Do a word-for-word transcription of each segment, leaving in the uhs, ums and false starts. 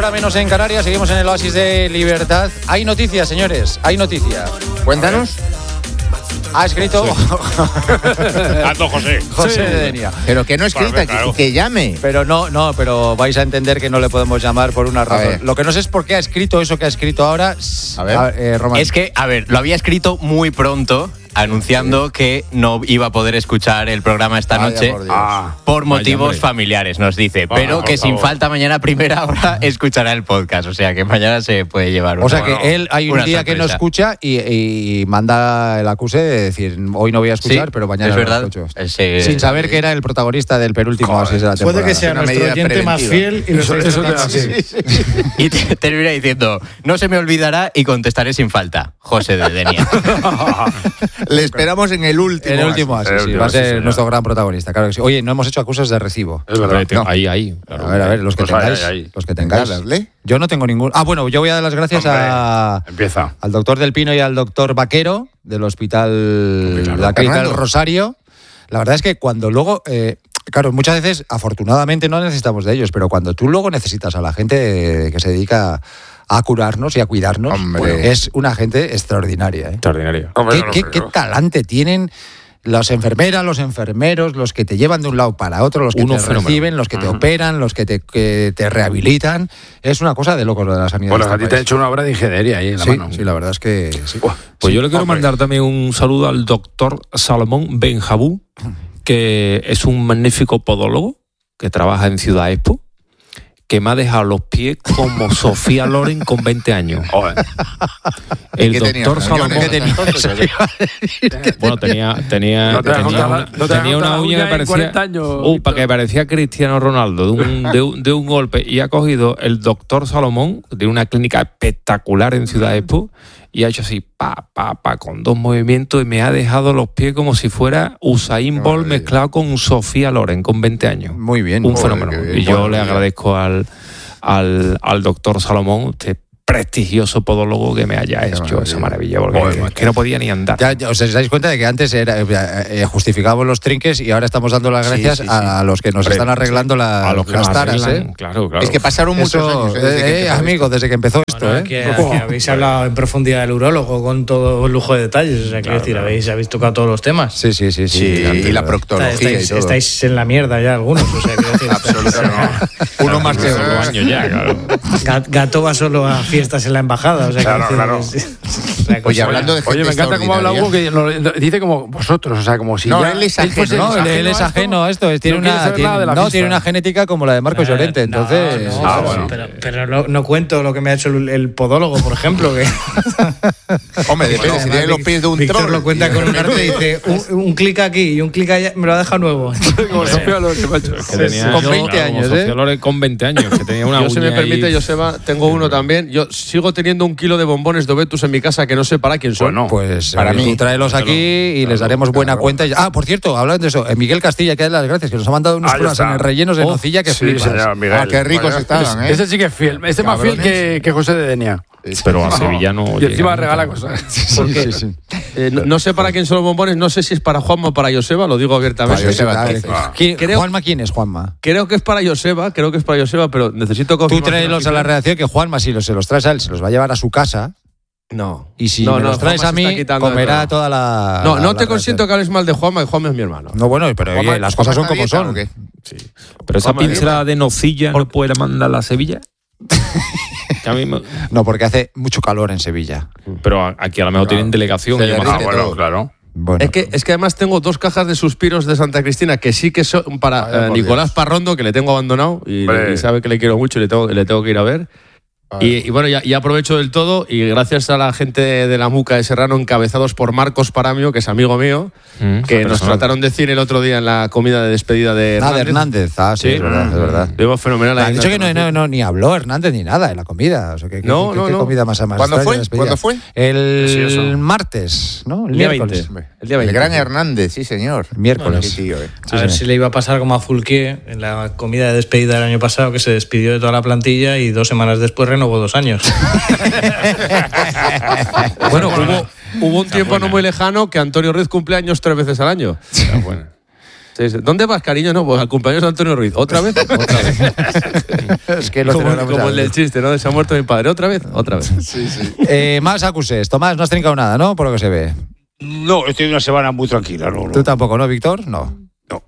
hora menos en Canarias, seguimos en el oasis de libertad. Hay noticias, señores, hay noticias. Cuéntanos. Ha escrito Ando José. José Sí. de Denia. Pero que no escrita, Vale, claro. que, que llame. Pero no, no, pero vais a entender que no le podemos llamar por una razón. ver. Lo que no sé es por qué ha escrito eso que ha escrito ahora. A ver. eh, Román. Es que, a ver, lo había escrito muy pronto, anunciando que no iba a poder escuchar el programa esta Vaya noche por Dios. Ah, por motivos hombre. familiares, nos dice. Vale, pero por que sin favor. falta mañana a primera hora escuchará el podcast. O sea que mañana se puede llevar una, O sea que Bueno, él hay un una día que no sorpresa. escucha y, y manda el acuse de decir hoy no voy a escuchar, Sí, pero mañana es lo verdad. escucho. Ese- Sin saber que era el protagonista del penúltimo Joder. oasis de la temporada. Puede que sea Una nuestro medida oyente más preventiva. fiel y lo estáis Eso te tratando da así. así. Y te- termina diciendo, no se me olvidará y contestaré sin falta. José de Denia. Le esperamos en el último. El último oasis. oasis, El sí, último, va a ser sí, señor. nuestro gran protagonista, claro que sí. Oye, no hemos hecho acusos de recibo. Es verdad. No. Ahí, ahí. Claro. A ver, a ver, los que Pues ahí, tengáis. ahí, ahí. Los que tengáis. Venga, dale. Yo no tengo ningún. Ah, bueno, yo voy a dar las gracias Hombre, a, Empieza. al doctor Del Pino y al doctor Vaquero del Hospital Claro. de la Clínica del Fernando. Rosario. La verdad es que cuando luego, eh, claro, muchas veces, afortunadamente, no necesitamos de ellos, pero cuando tú luego necesitas a la gente que se dedica a curarnos y a cuidarnos, Hombre. bueno, es una gente extraordinaria. ¿eh? Extraordinario. Hombre, ¿Qué, no, qué- no, qué no. talante tienen las enfermeras, los enfermeros, los que te llevan de un lado para otro, los que Uno te fenómeno. reciben, los que te Ujú. operan, los que te, que te rehabilitan? Es una cosa de locos lo de la sanidad. Bueno, de a este ti te ha país. hecho una obra de ingeniería ahí en la Sí, mano. sí, la verdad es que sí. Buah, Pues sí, yo le quiero hombre. mandar también un saludo al doctor Salomón Benjabú, que es un magnífico podólogo que trabaja en Ciudad Expo, que me ha dejado los pies como Sofía Loren con veinte años. Joder. El ¿Qué tenía? doctor ¿Millones? Salomón... ¿Qué tenía? Bueno, tenía, tenía, No te has tenía, cortado una, la- no te has tenía cortado una la uña uña que en parecía... cuarenta años, Uh, Víctor. para que parecía Cristiano Ronaldo, de un, de, un, de un golpe. Y ha cogido el doctor Salomón, de una clínica espectacular en Ciudad Expo, y ha hecho así, pa, pa, pa, con dos movimientos, y me ha dejado los pies como si fuera Usain Bolt Madre. mezclado con Sofía Loren, con veinte años. Muy bien. Un Joder, fenómeno. qué bien. Y yo Bueno, le bien. agradezco al, al, al doctor Salomón, este prestigioso podólogo, que me haya hecho maravilla. esa maravilla, porque Joder, es que no podía ni andar. Ya, ya os dais cuenta de que antes era, eh, justificábamos los trinques y ahora estamos dando las Sí, gracias sí, sí. a los que nos Hombre, están arreglando la- a los que las nos taras. arreglan, ¿eh? claro, claro. Es que pasaron muchos Eso, años. ¿eh? desde que eh, empezó amigo, esto. desde que empezó esto. Bueno, ¿eh? que, que habéis hablado en profundidad del urólogo con todo lujo de detalles. O sea, quiero decir, habéis, habéis tocado todos los temas. Sí, sí, sí. sí, Sí, antes, y la ¿verdad? proctología estáis, y todo. estáis en la mierda ya algunos. O sea, quiero decir, Absolutamente. Uno más que Hace dos otro. años ya, claro. Gat- Gato va solo a fiestas en la embajada. O sea, Claro, quiero claro. decir, es- la cosa- Oye, hablando de gente Oye, me encanta cómo habla Hugo, extraordinaria. que lo- dice como vosotros, o sea, como si No, ya él es ajeno, fuese No, él, él es a esto. ajeno a esto. es- Tiene, No quiere una, saber tiene, nada de la no, fiesta. tiene una genética como la de Marcos Eh, Llorente. no, Entonces, no, Ah, pero- bueno. Pero, pero no, no cuento lo que me ha hecho el, el podólogo, por ejemplo. Que Hombre, depende, si tiene los pies de un Víctor troll. lo cuenta con un arte y dice un, un clic aquí y un clic allá, me lo ha dejado nuevo. Como Sofía Loren, que me ha hecho. Que tenía, Con yo, veinte claro, años, como ¿eh? Sofía Loren con veinte años, que tenía una Yo, si me uña permite, ahí. Joseba, tengo uno también. Yo sigo teniendo un kilo de bombones de Obetus en mi casa que no sé para quién son. Bueno, pues Para eh, mí. tú tráelos aquí y les daremos buena claro. cuenta. Ah, por cierto, hablando de eso, eh, Miguel Castilla, que da las gracias, que nos ha mandado unas Ahí pruebas está. en el rellenos de Oh, nocilla que sí, flipas. señor, Miguel. Ah, qué ricos Bueno, estaban, ¿eh? Ese sí que es fiel. Este es más fiel que, que José de Denia. Pero a Sevilla no Y llega encima nunca. regala cosas. Porque, eh, no, no sé para quién son los bombones, no sé si es para Juanma o para Joseba, lo digo abiertamente. Para Joseba, Ah, entonces. ¿quién- Creo- Juanma, ¿quién es Juanma? Creo que es para Joseba, creo que es para Joseba, pero necesito Tú confirmar. tráelos a la redacción, que Juanma, si los, se los traes a él, se los va a llevar a su casa. No. Y si No, me no, los traes Juanma a se está mí, quitando de comerá todo. toda la. No, la- no la te consiento que redacción. hables mal de Juanma, que Juanma es mi hermano. No, bueno, pero oye, Juanma- las cosas son Juanma como está son. dieta, ¿o Pero esa Juanma, pincelada de nocilla no puede mandarla a Sevilla. Que a mí me- No, porque hace mucho calor en Sevilla. Pero a- aquí a lo mejor tienen delegación. Se y yo me- derrite Ah, bueno, todo. claro. Bueno, Es que, es que además tengo dos cajas de suspiros de Santa Cristina que sí que son para Vaya eh, por Nicolás Dios. Parrondo, que le tengo abandonado y, Hombre. y sabe que le quiero mucho y le tengo, le tengo que ir a ver. Y, y bueno, ya, ya aprovecho del todo y gracias a la gente de la Muca de Serrano, encabezados por Marcos Paramio, que es amigo mío, Mm, que nos personal. trataron de cine el otro día en la comida de despedida de nada, Hernández. Hernández. Ah, sí, Sí. es verdad, es verdad. Lo vimos fenomenal. Ha ahí en dicho la que no, no, no, ni habló Hernández ni nada en la comida. O sea, que, que- No, que- no, qué no. comida más más ¿Cuándo extraña fue? de despedida. ¿Cuándo fue? El Sí, eso. martes, ¿no? El, El día miércoles. veinte. El día El veinte. gran Hernández, sí, señor. Miércoles. Qué tío, eh. A ver si le iba a pasar como a Fulquier en la comida de despedida del año pasado, que se despidió de toda la plantilla y dos semanas después renovó dos años. Bueno, hubo, hubo un tiempo no muy lejano que Antonio Ruiz cumple años tres veces al año. Está buena. Sí, sí. ¿Dónde vas, cariño? No, pues al cumpleaños de Antonio Ruiz. ¿Otra vez? Otra vez. Es que lo como celebramos como a el del veces. chiste, ¿no? Se ha muerto mi padre. ¿Otra vez? Otra vez. Eh, más acuses. Tomás, no has trincado nada, ¿no? Por lo que se ve. No, estoy una semana muy tranquila. No, no. Tú tampoco, ¿no, Víctor? No. No.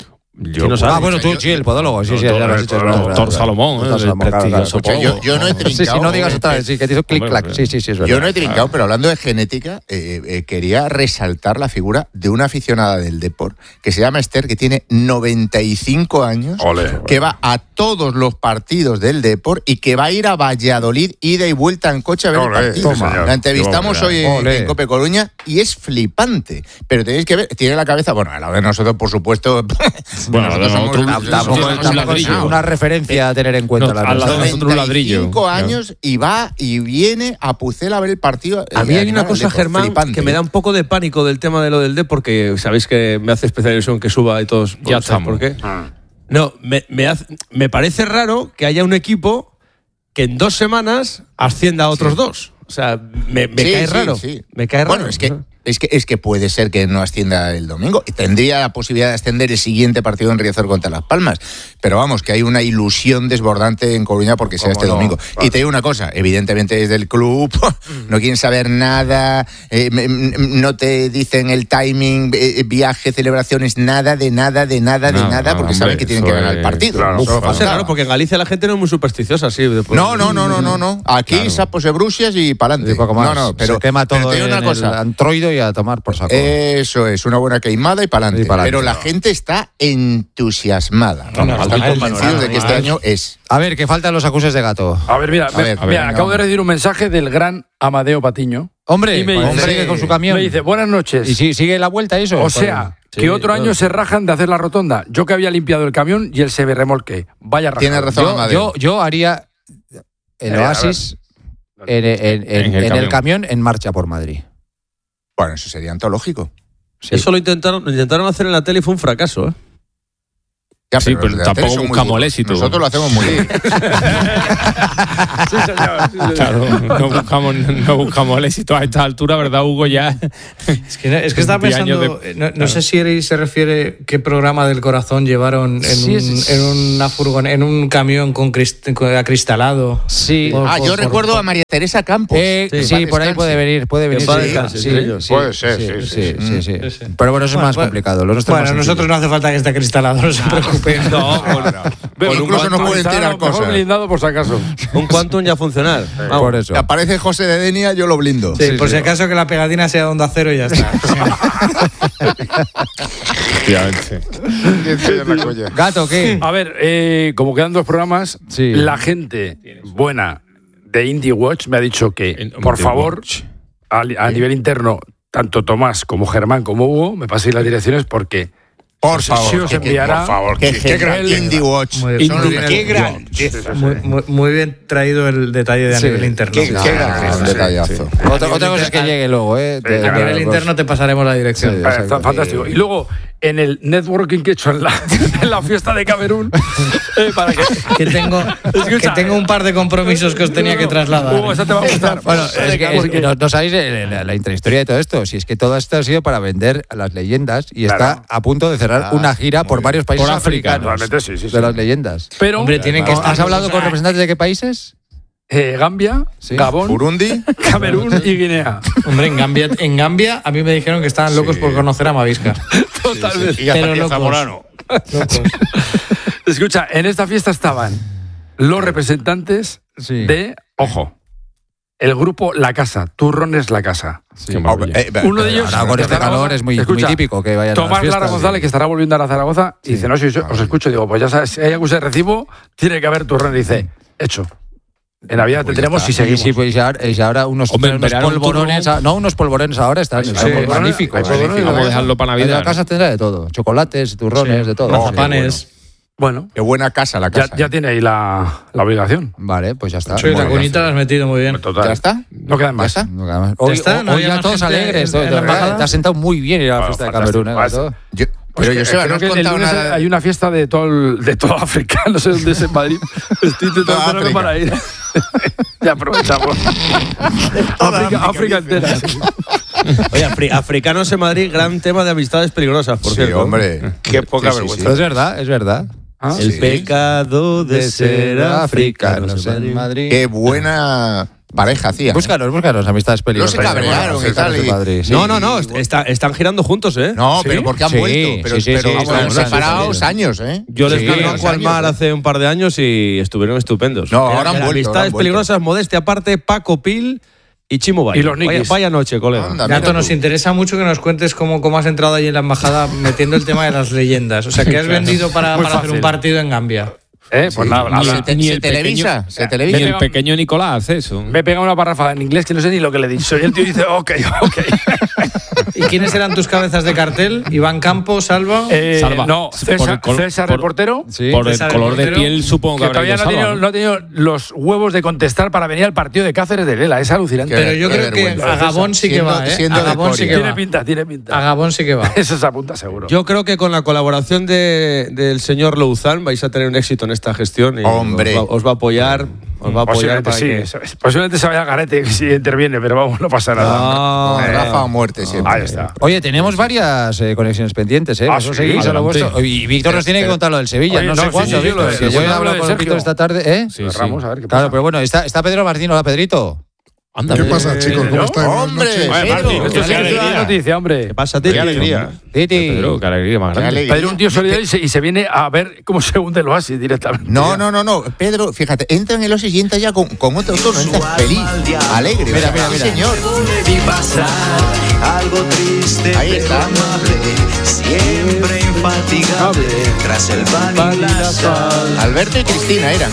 Yo, no sabe? Ah, bueno, tú, sí, el podólogo. Sí, sí, ya lo has dicho. Doctor Salomón, Doctor el Salomón, claro, claro. prestigioso Escucha, yo, yo no he trincado. Sí, sí, no digas otra vez. Sí, que te hizo clic, Hombre, clac. Sí, sí, sí, es verdad. Yo no he trincado, pero hablando de genética, eh, eh, quería resaltar la figura de una aficionada del Depor que se llama Esther, que tiene noventa y cinco años, Ole. que va a todos los partidos del Depor y que va a ir a Valladolid, ida y vuelta en coche a ver Ole, el partido. toma. La entrevistamos Qué hoy en, Ole. en Cope Coruña y es flipante. Pero tenéis que ver, tiene la cabeza, bueno, a la de nosotros, por supuesto. Bueno, a la de nosotros, somos- Tampoco, somos un tampoco es ladrillo. una referencia a tener en cuenta. No, la a la nuestra. de nosotros un ladrillo. noventa y cinco años y va y viene a Pucel a ver el partido. A mí eh, hay una animal, cosa, Depor, Germán, flipante. que me da un poco de pánico del tema de lo del D, porque sabéis que me hace especial ilusión que suba y todos. Ya ¿sabéis estamos. ¿Por qué? Ah. No, me, me, hace- me parece raro que haya un equipo que en dos semanas ascienda a otros dos. O sea, me, me Sí, cae sí, raro. sí. Me cae Bueno, raro. es que, es, que, es que puede ser que no ascienda el domingo. Y tendría la posibilidad de ascender el siguiente partido en Riazor contra Las Palmas. Pero vamos, que hay una ilusión desbordante en Coruña porque sea ¿Cómo este no? domingo. Vale. Y te digo una cosa, evidentemente desde el club no quieren saber nada, eh, m- m- no te dicen el timing, eh, viaje, celebraciones, nada, de nada, de nada, de Nada, nada, porque hombre, saben que tienen que eso ganar el es- partido. claro, Uf, eso Va a ser faltaba. raro porque en Galicia la gente no es muy supersticiosa, sí. después- No, no, no, no, no, no. Aquí sapos de brucias y pa'lante. Y poco más. No, no, pero se quema pero todo te digo en una el cosa. antroido y a tomar por saco. Eso es, una buena queimada y pa'lante. Y pa'lante. Pero la gente está entusiasmada. No, no, Están está mal, convencidos de que este año es. A ver, que faltan los acuses de gato. A ver, mira, A me- ver, mira, a ver, acabo venga, de recibir un mensaje del gran Amadeo Patiño. Hombre, Y me pues dice- sigue con su camión. Me dice, buenas noches. ¿Y si- sigue la vuelta y eso? O sea, Sí, que otro claro. año se rajan de hacer la rotonda. Yo que había limpiado el camión y él se me remolque. Vaya rajada. Tiene razón, yo, Amadeo. yo, yo haría el Eh, a oasis en, en- en- En el en el camión. camión en marcha por Madrid. Bueno, eso sería antológico. Sí. Eso lo intentaron, lo intentaron hacer en la tele y fue un fracaso, ¿eh? Ya, Sí, pero los de la tampoco tele son muy buscamos duros. el éxito. Nosotros lo hacemos muy bien. Sí, señor, sí, señor. Claro, no buscamos, no buscamos el éxito a esta altura, ¿verdad, Hugo? Ya. Es que, es que estaba veinte años pensando, de- eh, no, no sé si Eri se refiere qué programa del corazón llevaron en, Sí, un, sí, sí. en una furgon, en un camión con, crist- con acristalado. Sí. Por- Ah, por- yo por- recuerdo por- a María Teresa Campos. Eh, Sí, sí, paz por ahí descanse. puede venir, puede venir. paz sí, descanse, sí, entre ellos. sí, Puede ser, sí, sí, sí, sí, sí. sí, sí. Pero bueno, eso es Bueno, más bueno. complicado. Lo nuestro es Bueno, más nosotros no hace falta que esté acristalado, no se preocupen. No, Pero con un incluso nos Quantum pueden Está tirar mejor cosas. blindado por si acaso. un Quantum ya a funcionar. Vamos. por eso. Si aparece José de Denia, yo lo blindo. Sí, por si acaso que la pegatina sea de onda cero y ya está. Efectivamente. Gato, ¿qué? A ver, eh, como quedan dos programas, Sí. la gente buena de Indie Watch me ha dicho que, En- por Indie favor, Watch. a, a nivel interno, tanto Tomás como Germán como Hugo, me paséis las direcciones porque Por se- favor. se os que- que- enviará. por favor, que qué gran- gran Indie Watch. Muy bien. Son Muy los bien. qué Muy gran. muy, muy- muy bien traído el detalle de a Sí. nivel interno. Qué, Sí. qué gran detallazo. Otra, otra cosa es que llegue luego, ¿eh? Sí, A nivel interno te pasaremos la dirección. Sí. Eh, está Exacto. fantástico. Y luego, en el networking que he hecho en la, en la fiesta de Camerún, eh, para que. Que tengo, que tengo un par de compromisos que os tenía que trasladar. Hugo, esa te va a gustar. Bueno, Fiesta es de que, es Camerún. que no, no sabéis eh, la, la intrahistoria de todo esto. Si es que todo esto ha sido para vender a las leyendas y Claro. está a punto de cerrar Ah, una gira por muy varios países Por África, africanos. realmente sí, sí, sí. De las leyendas. Pero, Hombre, tienen que ¿Has estar. hablado con representantes de qué países? eh, Gambia, Sí. Gabón, Burundi. Camerún y Guinea. Hombre, en Gambia, en Gambia a mí me dijeron que estaban locos por conocer a Mavisca. Totalmente. Y a- Pero y a locos. Zamorano. Locos. Escucha, en esta fiesta estaban los representantes Sí. de, ojo, el grupo La Casa, Turrones La Casa. Qué maravilla. Eh, eh, Uno de ellos. Ahora con de este Zaragoza. calor es muy, muy Escucha, típico que vayan a las Tomás fiestas. Lara González, que estará volviendo a Zaragoza, y dice, no, si os escucho, digo, pues ya sabes, si hay algún de recibo, tiene que haber turrón. Y dice, hecho. En Navidad te Pues ya tenemos está. si seguimos. Sí, sí, pues ya, eh, ya ahora unos, Hombre, en unos verano un polvorones. turrón. a- no, unos polvorones ahora están, Sí, están polvorones, magníficos. hay polvorones. Vamos a dejarlo para En Navidad. la casa tendrá de todo. Chocolates, turrones, de todo. Mazapanes. Bueno, Qué buena casa la ya, casa. ya tiene ahí la, la obligación. Vale, pues ya está. Sí, la Bueno, cunita la has metido muy bien. Total. ¿Ya está? No quedan ¿Ya más. está? no queda más. Hoy, está? hoy ¿No había ya más todos gente alegres. en- todo- en la todo- embajada? te has sentado muy bien ir a la Ah, fiesta de fantástico. Camerún. ¿eh? Ah, Gato? Yo- pero Pues, Joseba, creo no has que el contado lunes nada. hay una fiesta de todo el- de toda África, no sé dónde es en Madrid. Estoy intentando Toda enterarme África. para ir. Ya aprovechamos. África, África entera. Oye, afri- africanos en Madrid, gran tema de amistades peligrosas, por Sí, cierto. hombre. Qué poca Sí, sí, vergüenza. sí. Pero es verdad, es verdad. ¿Ah? El Sí. pecado de ser africanos en Madrid. Qué buena pareja hacía. ¿eh? Búscanos, búscanos, amistades peligrosas. No se cabrearon y tal, y- Madrid, sí. No, no, no, está- están girando juntos, ¿eh? No, ¿Sí? pero porque han Sí, vuelto. Pero, sí, sí, pero sí, están están separados sí. años, ¿eh? Yo les Sí, conozco años, al mar ¿eh? hace un par de años y estuvieron estupendos. No, ahora Eran- han eran vuelto, ahora han Amistades vuelto. peligrosas, modestia aparte, Paco Pil y Chimo Bayo. Y los vaya, niquis. vaya noche, colega. Anda, mira Gato, nos tú. interesa mucho que nos cuentes cómo, cómo has entrado ahí en la embajada metiendo el tema de las leyendas. O sea, ¿qué has vendido para, Muy para hacer un fácil. partido en Gambia? ¿Eh? Pues nada, Ni habla. se, te- ni se el televisa, pequeño- se Ni televisa. el pequeño Nicolás hace eso. Me pega una parrafada en inglés que no sé ni lo que le he dicho. Y el tío dice, ok, ok. ¿Y quiénes eran tus cabezas de cartel? Iván Campos, Salva. Eh, Salva. no, Por César, el col- César por- reportero. Sí. Por el César color de Montero, piel, supongo que, Que habrá todavía ido no ha, tenido, Salva, no ha tenido los huevos de contestar para venir al partido de Cáceres de Lela. Es alucinante. Qué- Pero yo qué creo que vergüenza. a Gabón sí que Siendo- va, ¿eh? siendo A de Gabón sí Coria. que Tiene va. pinta, tiene pinta. A Gabón sí que va. Eso se apunta seguro. Yo creo que con la colaboración de, del señor Louzán vais a tener un éxito en esta gestión. Y Hombre. Os va, os va a apoyar. Os va a apoyar Posiblemente para sí. que- eso es. Posiblemente se vaya a Garete si interviene, pero vamos, no pasa nada. No, Con eh, Rafa a muerte siempre. Ahí está. Oye, tenemos varias eh, conexiones pendientes, ¿eh? Ah, Vosotros sí, seguís a lo adelante. vuestro. Y Víctor nos tiene que Pero- contar lo del Sevilla. Oye, no, no, sé sí, cuándo, sí, sí, Víctor, lo de- que lo yo he de- hablado lo de con Sergio. Víctor esta tarde, ¿eh? Sí, sí. Cerramos, a ver qué Claro, pasa. pero bueno, está, está Pedro Martín. Hola, Pedrito. anda, ¿Qué eh, pasa, chicos? ¿Cómo ¿no? estáis? Buenas ¡Hombre! noches. Oye, Pedro, Martín, esto qué sí que es alegría. una noticia, hombre. ¿Qué pasa, tío? Qué alegría. Titi. Pedro, qué alegría más Qué grande. alegría. Pedro, un tío solidario y se, y se viene a ver cómo se hunde el oasis directamente. No, no, no, no. Pedro, fíjate, entra en el Oasis y entra ya con, con otro tono, entra feliz, alegre. Mira, o sea, mira, sí, mira. señor. Vi pasar algo triste, Ahí pero está. amable, siempre infatigable, tras el pan y la sal. Alberto y Cristina eran.